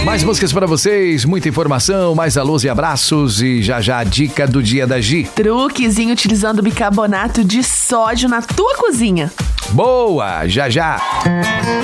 Mais músicas para vocês, muita informação, mais alôs e abraços e já a dica do dia da Gi. Truquezinho utilizando bicarbonato de sódio na tua cozinha. Boa, já.